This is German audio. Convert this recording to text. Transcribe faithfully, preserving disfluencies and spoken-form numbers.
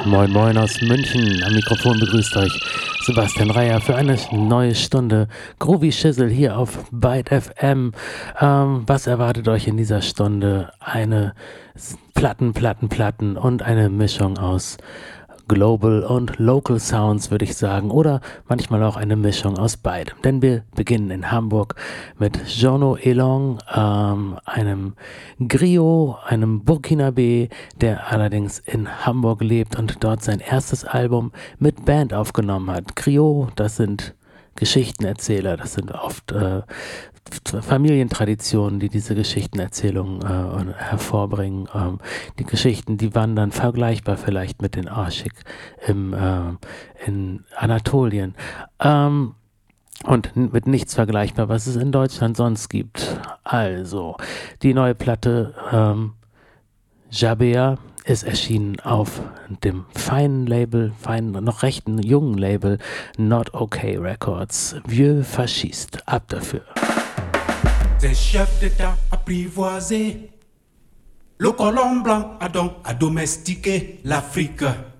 Moin Moin aus München, am Mikrofon begrüßt euch Sebastian Reier für eine neue Stunde Groovy Shizzle hier auf Byte F M. Ähm, was erwartet euch in dieser Stunde? Eine Platten, Platten, Platten und eine Mischung aus Global und Local Sounds, würde ich sagen, oder manchmal auch eine Mischung aus beidem. Denn wir beginnen in Hamburg mit Jono Elong, ähm, einem Griot, einem Burkinabé, der allerdings in Hamburg lebt und dort sein erstes Album mit Band aufgenommen hat. Griot, das sind Geschichtenerzähler, das sind oft äh, Familientraditionen, die diese Geschichtenerzählung äh, hervorbringen. Ähm, die Geschichten, die waren dann vergleichbar vielleicht mit den Aşık im, äh, in Anatolien. Ähm, und mit nichts vergleichbar, was es in Deutschland sonst gibt. Also, die neue Platte ähm, Jabea ist erschienen auf dem feinen Label, feinen, noch rechten jungen Label Not Okay Records. Vieux Faschist, ab dafür. Ces chefs d'État apprivoisés, le colon blanc a donc à domestiquer l'Afrique.